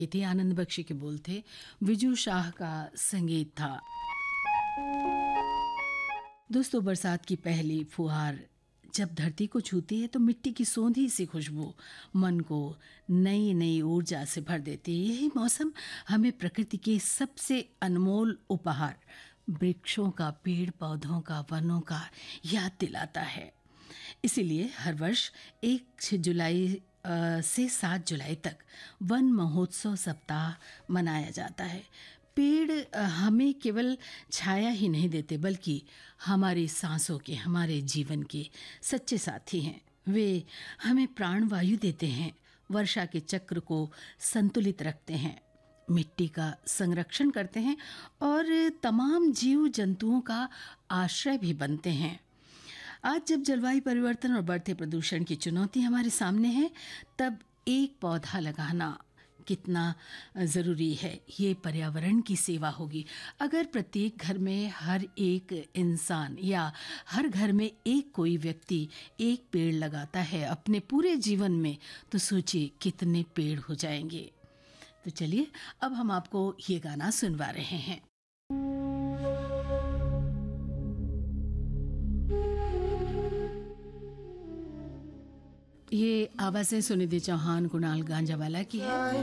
ये थे आनंद बख्शी के बोल थे, विजू शाह का संगीत था। दोस्तों, बरसात की पहली फुहार जब धरती को छूती है तो मिट्टी की सोंधी सी खुशबू मन को नई नई ऊर्जा से भर देती है। यही मौसम हमें प्रकृति के सबसे अनमोल उपहार वृक्षों का, पेड़ पौधों का, वनों का याद दिलाता है। इसीलिए हर वर्ष 1 जुलाई से 7 जुलाई तक वन महोत्सव सप्ताह मनाया जाता है। पेड़ हमें केवल छाया ही नहीं देते, बल्कि हमारी सांसों के, हमारे जीवन के सच्चे साथी हैं। वे हमें प्राणवायु देते हैं, वर्षा के चक्र को संतुलित रखते हैं, मिट्टी का संरक्षण करते हैं और तमाम जीव जंतुओं का आश्रय भी बनते हैं। आज जब जलवायु परिवर्तन और बढ़ते प्रदूषण की चुनौती हमारे सामने है, तब एक पौधा लगाना कितना ज़रूरी है। ये पर्यावरण की सेवा होगी। अगर प्रत्येक घर में हर एक इंसान या हर घर में एक कोई व्यक्ति एक पेड़ लगाता है अपने पूरे जीवन में, तो सोचिए कितने पेड़ हो जाएंगे। तो चलिए अब हम आपको ये गाना सुनवा रहे हैं। ये आवाज़ें सुनिधि चौहान, कुणाल गांजावाला की है।